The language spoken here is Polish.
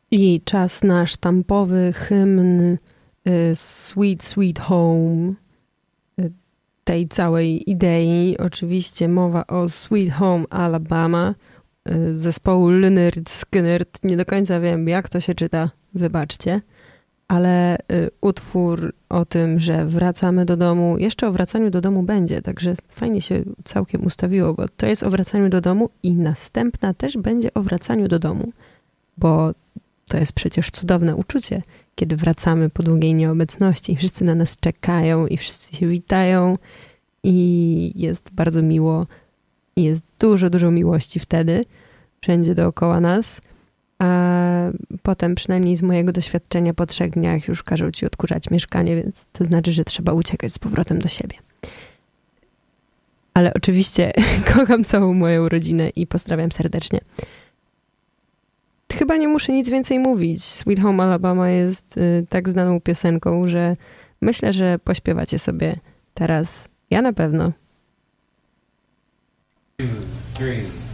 I czas na sztampowy hymn Sweet Sweet Home tej całej idei. Oczywiście mowa o Sweet Home Alabama zespołu Lynyrd Skynyrd. Nie do końca wiem, jak to się czyta, wybaczcie. Ale utwór o tym, że wracamy do domu, jeszcze o wracaniu do domu będzie, także fajnie się całkiem ustawiło, bo to jest o wracaniu do domu i następna też będzie o wracaniu do domu, bo to jest przecież cudowne uczucie, kiedy wracamy po długiej nieobecności. Wszyscy na nas czekają i wszyscy się witają i jest bardzo miło. Jest dużo, dużo miłości wtedy, wszędzie dookoła nas. A potem, przynajmniej z mojego doświadczenia, po 3 dniach już każą ci odkurzać mieszkanie, więc to znaczy, że trzeba uciekać z powrotem do siebie. Ale oczywiście kocham całą moją rodzinę i pozdrawiam serdecznie. Chyba nie muszę nic więcej mówić. Sweet Home Alabama jest tak znaną piosenką, że myślę, że pośpiewacie sobie teraz. Ja na pewno. 2, 3